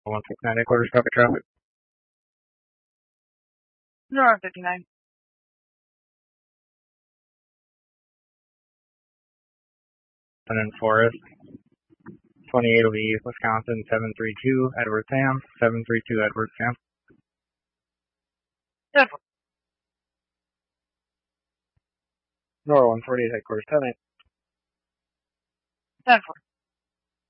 169 headquarters, copy traffic. Nora 59. And then Forest, 2808 Wisconsin, 732 Edward Sam, 732 Edward Sam. 10-4. Nora 148 headquarters, 10-8. 10-4.